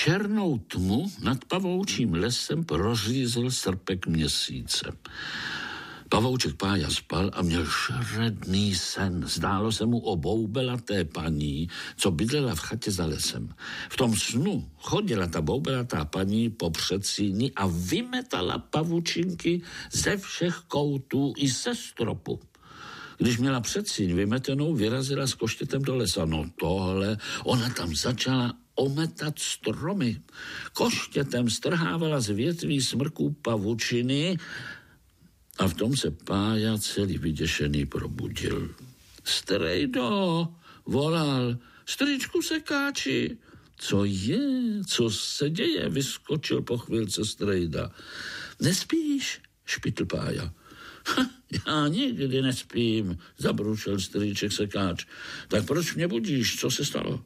Černou tmu nad pavoučím lesem prořízl srpek měsíce. Pavouček Pája spal a měl šredný sen. Zdálo se mu o boubelaté paní, co bydlela v chatě za lesem. V tom snu chodila ta boubelatá paní po předsíni a vymetala pavučinky ze všech koutů i ze stropu. Když měla předsíň vymetenou, vyrazila s koštětem do lesa. No tohle, ona tam začala ometat stromy. Koštětem strhávala z větví smrků pavučiny a v tom se Pája celý vyděšený probudil. Strejdo, volal, strýčku sekáči. Co je? Co se děje? Vyskočil po chvilce strejda. Nespíš? Špitl Pája. Já nikdy nespím, zabručil strýček sekáč. Tak proč mě budíš? Co se stalo?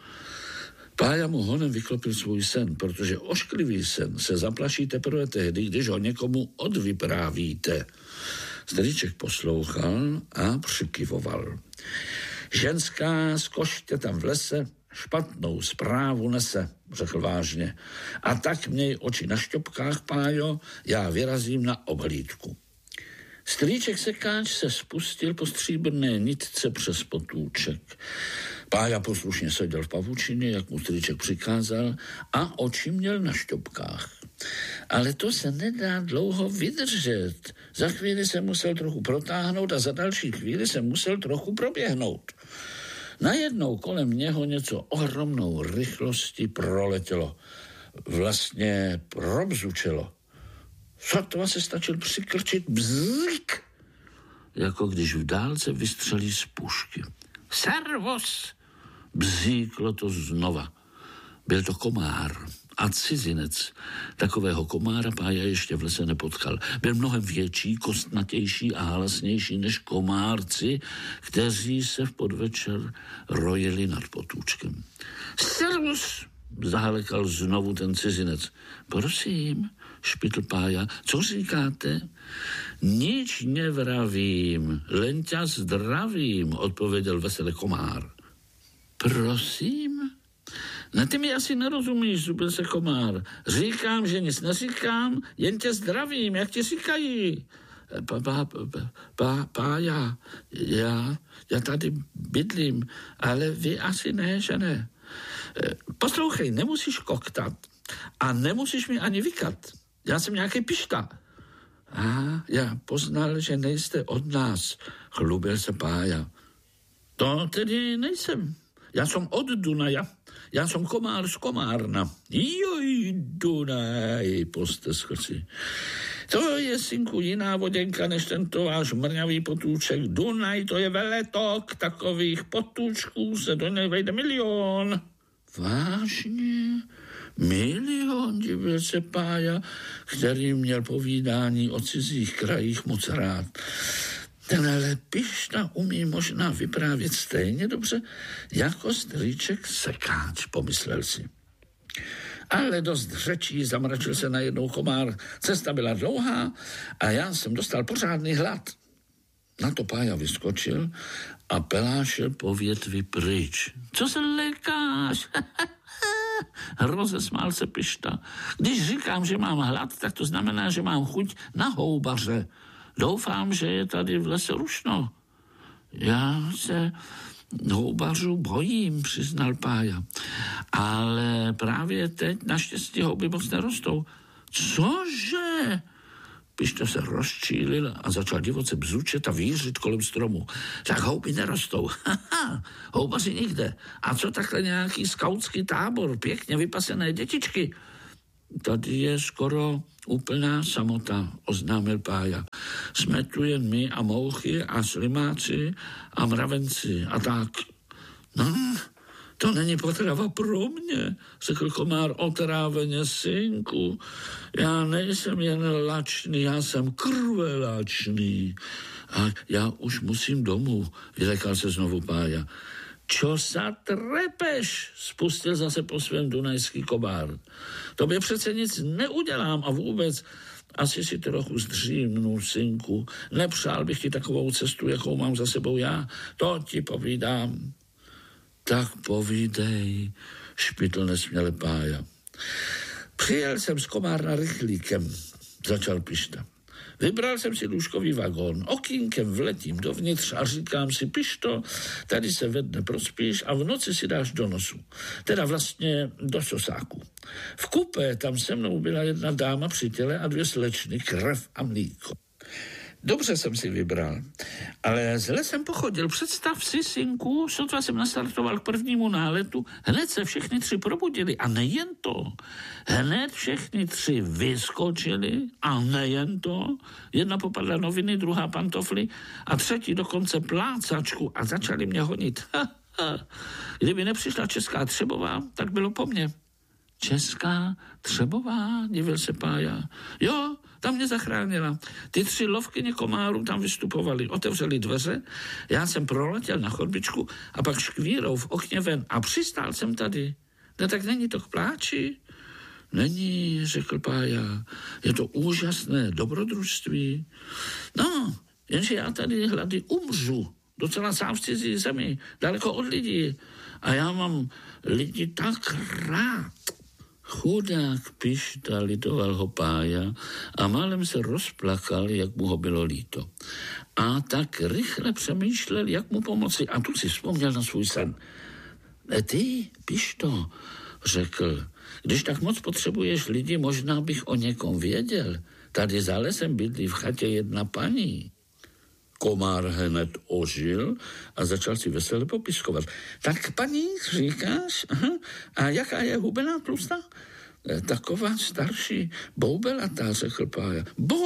Pája mu honem vyklopil svůj sen, protože ošklivý sen se zaplaší teprve tehdy, když ho někomu odvyprávíte. Strýček poslouchal a přikyvoval. Ženská s koštětem v lese špatnou zprávu nese, řekl vážně. A tak měj oči na šťopkách, Pájo, já vyrazím na obhlídku. Strýček sekáč se spustil po stříbrné nitce přes potůček. Pája poslušně seděl v pavučině, jak mu strýček přikázal, a oči měl na šťopkách. Ale to se nedá dlouho vydržet. Za chvíli se musel trochu protáhnout a za další chvíli se musel trochu proběhnout. Najednou kolem něho něco ohromnou rychlostí proletělo. Vlastně probzučelo. Sotva se stačil přikrčit bzik, jako když v dálce vystřelí z pušky. Servus! Bzíklo to znova. Byl to komár a cizinec. Takového komára Pája ještě v lese nepotkal. Byl mnohem větší, kostnatější a hlasnější než komárci, kteří se v podvečer rojili nad potůčkem. Servus! Zahalekal znovu ten cizinec. Prosím, špitl Pája, co říkáte? Nič nevravím, len ťa zdravím, odpověděl veselý komár. Prosím? Na ty mi asi nerozumíš, zubil se komár. Říkám, že nic neříkám, jen tě zdravím, jak ti říkají. Pája, já tady bydlím, ale vy asi ne, že ne? Poslouchej, nemusíš koktat a nemusíš mi ani vykat. Já jsem nějaký pišta. Já poznal, že nejste od nás, chlubil se Pája. To tedy nejsem. Já jsem od Dunaja. Já jsem komár z Komárna. Joj, Dunaj, posteskl si. To je, synku, jiná voděnka než tento váš mrňavý potůček. Dunaj, to je veletok, takových potůčků se do něj vejde 1 000 000. Vážně? 1 000 000, divil se Pája, který měl povídání o cizích krajích moc rád. Tenhle pišta umí možná vyprávět stejně dobře jako strýček sekáč, pomyslel si. Ale dost řečí, zamračil se najednou komár. Cesta byla dlouhá a já jsem dostal pořádný hlad. Na to Pája vyskočil a pelášil po větvi pryč. Co se lékáš? Rozesmál se pišta. Když říkám, že mám hlad, tak to znamená, že mám chuť na houbaře. Doufám, že je tady v lese rušno. Já se houbařů bojím, přiznal Pája. Ale právě teď naštěstí houby moc nerostou. Cože? Pišta se rozčílil a začal divoce bzučet a vířit kolem stromu. Tak houby nerostou. Houbaři nikde. A co takhle nějaký skautský tábor, pěkně vypasené dětičky? Tady je skoro úplná samota, oznámil Pája. Jsme tu jen my a mouchy a slimáci a mravenci a tak. No, to není potrava pro mě, řekl komár otráveně, synku. Já nejsem jen lačný, já jsem krvelačný. A já už musím domů, vylekal se znovu Pája. Čo sa trepeš, spustil zase po svém dunajský komár. Tobě přece nic neudělám a vůbec asi si trochu zdřímnu, synku. Nepřál bych ti takovou cestu, jakou mám za sebou já. To ti povídám. Tak povídej, špitl nesměle Pája. Přijel jsem z Komárna rychlíkem, začal Pišta. Vybral jsem si lůžkový vagón, okýnkem vletím dovnitř a říkám si, Pišto, tady se ve dne prospíš a v noci si dáš do nosu. Teda vlastně do sosáku. V kupé tam se mnou byla jedna dáma při těle a 2 slečny, krev a mlíko. Dobře jsem si vybral, ale zle jsem pochodil. Představ si, synku, sotva jsem nastartoval k prvnímu náletu, hned se všechny 3 probudili a nejen to. Hned všechny 3 vyskočili a nejen to. Jedna popadla noviny, druhá pantofly a třetí dokonce plácačku a začali mě honit. Kdyby nepřišla Česká Třebová, tak bylo po mně. Česká Třebová, divil se Pája. Jo, tam mě zachránila. Ty 3 lovkyně komárů tam vystupovaly, otevřeli dveře, já jsem proletěl na chodbičku a pak škvírou v okně ven a přistál jsem tady. No tak není to k pláči? Není, řekl Pája, je to úžasné dobrodružství. No, jenže já tady hlady umřu, docela sám v cizí zemi, daleko od lidí. A já mám lidi tak rád. Chudák Pišta, litoval ho Pája a málem se rozplakal, jak mu ho bylo líto. A tak rychle přemýšlel, jak mu pomoci. A tu si vzpomněl na svůj sen. Ty, Pišto, řekl, když tak moc potřebuješ lidi, možná bych o někom věděl. Tady za lesem bydlí v chatě jedna paní. Komár hned ožil a začal si veselé popiskovat. Tak paní, říkáš? Aha. A jaká je hubená, tlustá? Taková starší, boubelatá, řekl Pája.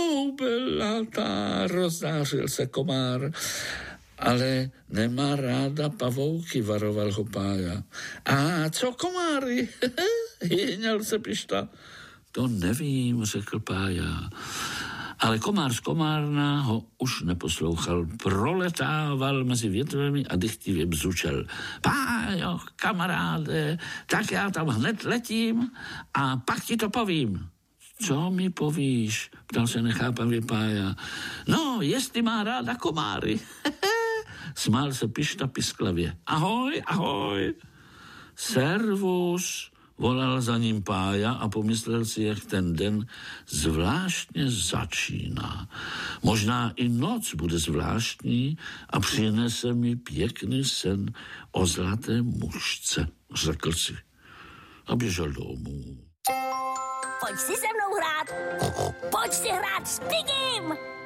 Boubelatá, rozzářil se Komár. Ale nemá ráda pavouky, varoval ho Pája. A co komáry? Hýněl se Pišta. To nevím, řekl Pája. Ale komár z Komárna ho už neposlouchal. Proletával mezi větvemi a dychtivě bzučel. Pájo, kamaráde, tak já tam hned letím a pak ti to povím. Co mi povíš? Ptal se nechápavě Pája. No, jestli má ráda komáry. Smál se Pišta pisklavě. Ahoj, ahoj. Servus, volal za ním Pája a pomyslel si, jak ten den zvláštně začíná. Možná i noc bude zvláštní a přinese mi pěkný sen o zlaté mužce, řekl si. A běžel domů. Pojď si se mnou hrát. Pojď si hrát s Pigim.